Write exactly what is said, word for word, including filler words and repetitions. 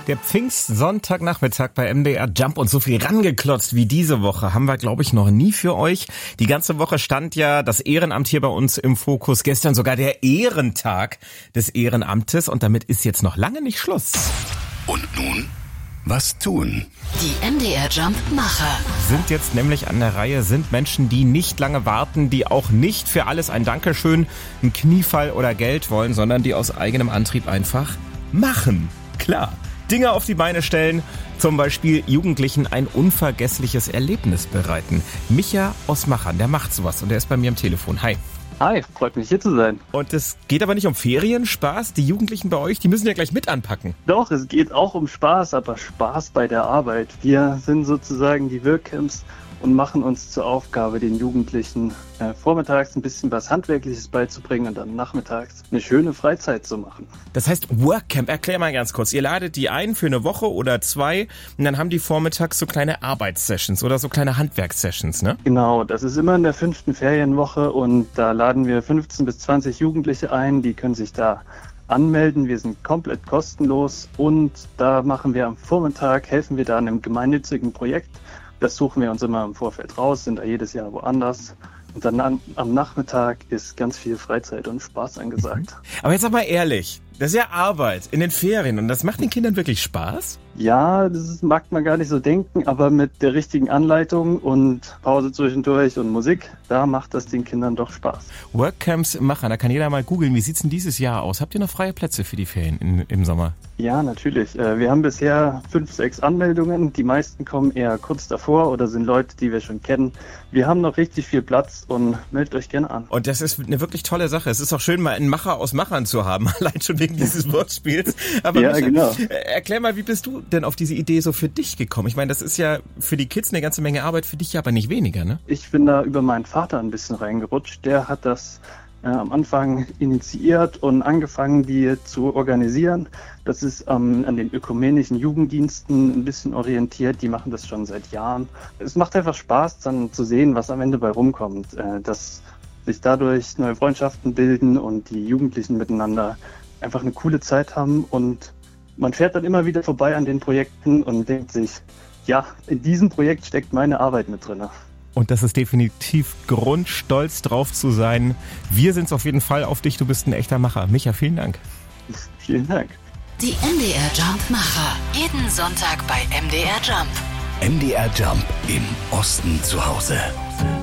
Der Pfingstsonntagnachmittag bei M D R Jump und so viel rangeklotzt wie diese Woche haben wir, glaube ich, noch nie für euch. Die ganze Woche stand ja das Ehrenamt hier bei uns im Fokus. Gestern sogar der Ehrentag des Ehrenamtes und damit ist jetzt noch lange nicht Schluss. Und nun, was tun? Die M D R Jump Macher sind jetzt nämlich an der Reihe, sind Menschen, die nicht lange warten, die auch nicht für alles ein Dankeschön, einen Kniefall oder Geld wollen, sondern die aus eigenem Antrieb einfach machen. Klar. Dinge auf die Beine stellen, zum Beispiel Jugendlichen ein unvergessliches Erlebnis bereiten. Micha aus Machern, der macht sowas und der ist bei mir am Telefon. Hi. Hi, freut mich hier zu sein. Und es geht aber nicht um Ferienspaß. Die Jugendlichen bei euch, die müssen ja gleich mit anpacken. Doch, es geht auch um Spaß, aber Spaß bei der Arbeit. Wir sind sozusagen die Workcamps und machen uns zur Aufgabe, den Jugendlichen äh, vormittags ein bisschen was Handwerkliches beizubringen und dann nachmittags eine schöne Freizeit zu machen. Das heißt Workcamp, erklär mal ganz kurz. Ihr ladet die ein für eine Woche oder zwei und dann haben die vormittags so kleine Arbeitssessions oder so kleine Handwerkssessions, ne? Genau, das ist immer in der fünften Ferienwoche und da laden wir fünfzehn bis zwanzig Jugendliche ein, die können sich da anmelden. Wir sind komplett kostenlos und da machen wir am Vormittag, helfen wir da an einem gemeinnützigen Projekt. Das suchen wir uns immer im Vorfeld raus, sind da jedes Jahr woanders. Und dann an, am Nachmittag ist ganz viel Freizeit und Spaß angesagt. Aber jetzt sag mal ehrlich, das ist ja Arbeit in den Ferien und das macht den Kindern wirklich Spaß? Ja, das mag man gar nicht so denken, aber mit der richtigen Anleitung und Pause zwischendurch und Musik, da macht das den Kindern doch Spaß. Workcamps machen, da kann jeder mal googeln. Wie sieht's denn dieses Jahr aus? Habt ihr noch freie Plätze für die Ferien in, im Sommer? Ja, natürlich. Wir haben bisher fünf, sechs Anmeldungen. Die meisten kommen eher kurz davor oder sind Leute, die wir schon kennen. Wir haben noch richtig viel Platz und meldet euch gerne an. Und das ist eine wirklich tolle Sache. Es ist auch schön, mal einen Macher aus Machern zu haben, allein schon wegen dieses Wortspiels. Aber ja, Micha, genau. Erklär mal, wie bist du denn auf diese Idee so für dich gekommen? Ich meine, das ist ja für die Kids eine ganze Menge Arbeit, für dich ja aber nicht weniger, ne? Ich bin da über meinen Vater ein bisschen reingerutscht. Der hat das äh, am Anfang initiiert und angefangen, die zu organisieren. Das ist ähm, an den ökumenischen Jugenddiensten ein bisschen orientiert. Die machen das schon seit Jahren. Es macht einfach Spaß, dann zu sehen, was am Ende bei rumkommt. Äh, dass sich dadurch neue Freundschaften bilden und die Jugendlichen miteinander einfach eine coole Zeit haben und man fährt dann immer wieder vorbei an den Projekten und denkt sich, ja, in diesem Projekt steckt meine Arbeit mit drin. Und das ist definitiv Grund, stolz drauf zu sein. Wir sind's auf jeden Fall auf dich, du bist ein echter Macher. Micha, vielen Dank. Vielen Dank. Die M D R Jump Macher. Jeden Sonntag bei M D R Jump. M D R Jump im Osten zu Hause.